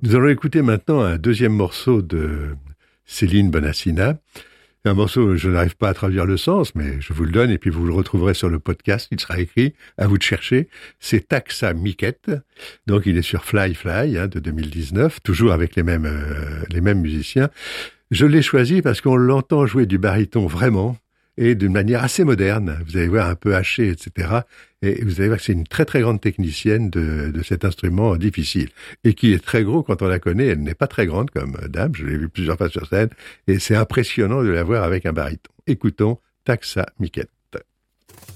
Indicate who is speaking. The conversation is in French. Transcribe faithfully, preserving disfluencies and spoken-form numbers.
Speaker 1: Nous allons écouter maintenant un deuxième morceau de Céline Bonassina. Un morceau, je n'arrive pas à traduire le sens, mais je vous le donne et puis vous le retrouverez sur le podcast. Il sera écrit, à vous de chercher. C'est Taxa Miquette. Donc il est sur Fly Fly hein, de deux mille dix-neuf, toujours avec les mêmes euh, les mêmes musiciens. Je l'ai choisi parce qu'on l'entend jouer du baryton vraiment et d'une manière assez moderne. Vous allez voir un peu haché, et cetera. Et vous allez voir que c'est une très très grande technicienne de, de cet instrument difficile et qui est très gros quand on la connaît. Elle n'est pas très grande comme dame. Je l'ai vue plusieurs fois sur scène et c'est impressionnant de la voir avec un baryton. Écoutons Taxa Miquette.